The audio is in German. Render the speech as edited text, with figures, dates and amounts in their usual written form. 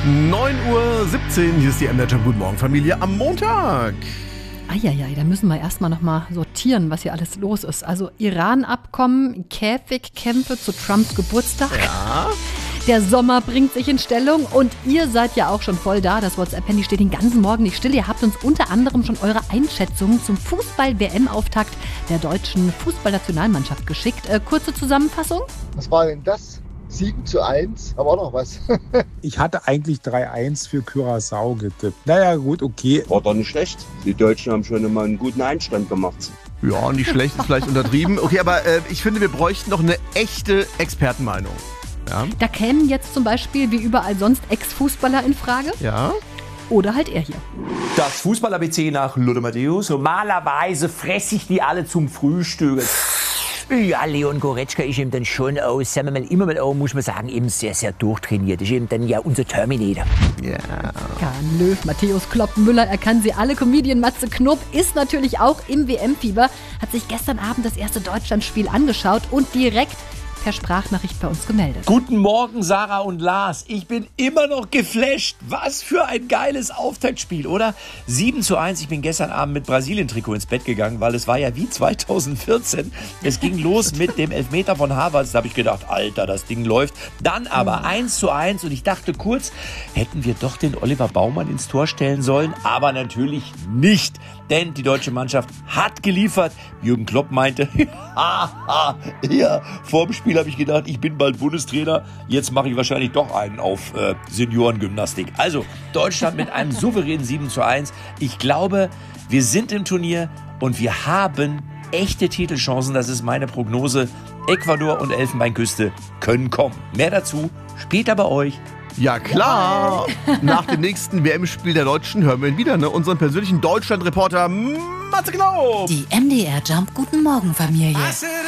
9:17 Uhr, hier ist die MDR Jam. Guten Morgen, Familie, am Montag. Eieiei, da müssen wir erstmal nochmal sortieren, was hier alles los ist. Also Iran-Abkommen, Käfigkämpfe zu Trumps Geburtstag. Ja. Der Sommer bringt sich in Stellung und ihr seid ja auch schon voll da. Das WhatsApp-Handy steht den ganzen Morgen nicht still. Ihr habt uns unter anderem schon eure Einschätzungen zum Fußball-WM-Auftakt der deutschen Fußballnationalmannschaft geschickt. Kurze Zusammenfassung? Was war denn das? 7:1, aber auch noch was. Ich hatte eigentlich 3-1 für Curaçao getippt. Naja, gut, okay. War doch nicht schlecht. Die Deutschen haben schon immer einen guten Einstand gemacht. Ja, nicht schlecht, ist vielleicht untertrieben. Okay, aber ich finde, wir bräuchten noch eine echte Expertenmeinung. Ja? Da kämen jetzt zum Beispiel wie überall sonst Ex-Fußballer in Frage. Ja? Oder halt er hier. Das Fußball-ABC nach Lothar Matthäus. Normalerweise fresse ich die alle zum Frühstück. Ja, Leon Goretzka ist eben dann schon aus, sagen wir mal, immer mal auch, muss man sagen, eben sehr, sehr durchtrainiert. Ist eben dann ja unser Terminator. Ja. Kahn Löw, Matthäus Klopp, Müller, er kann sie alle. Comedian Matze Knob ist natürlich auch im WM-Fieber, hat sich gestern Abend das erste Deutschlandspiel angeschaut und direkt per Sprachnachricht bei uns gemeldet. Guten Morgen, Sarah und Lars. Ich bin immer noch geflasht. Was für ein geiles Auftaktspiel, oder? 7:1. Ich bin gestern Abend mit Brasilien-Trikot ins Bett gegangen, weil es war ja wie 2014. Es ging los mit dem Elfmeter von Havertz. Da habe ich gedacht, Alter, das Ding läuft. Dann aber 1:1 und ich dachte kurz, hätten wir doch den Oliver Baumann ins Tor stellen sollen. Aber natürlich nicht, denn die deutsche Mannschaft hat geliefert. Jürgen Klopp meinte, ja, vor dem Spiel habe ich gedacht, ich bin bald Bundestrainer. Jetzt mache ich wahrscheinlich doch einen auf Seniorengymnastik. Also Deutschland mit einem souveränen 7:1. Ich glaube, wir sind im Turnier und wir haben echte Titelchancen. Das ist meine Prognose. Ecuador und Elfenbeinküste können kommen. Mehr dazu später bei euch. Ja, klar. Nach dem nächsten WM-Spiel der Deutschen hören wir ihn wieder, ne? Unseren persönlichen Deutschland-Reporter Matze Knob. Die MDR Jump Guten Morgen Familie.